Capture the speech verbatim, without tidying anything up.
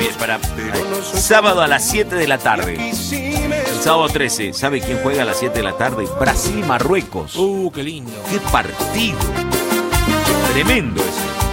bien, para sábado a las siete de la tarde. El sábado trece, ¿sabe quién juega a las siete de la tarde? Brasil y Marruecos. Uh, qué lindo. ¡Qué partido! Tremendo ese.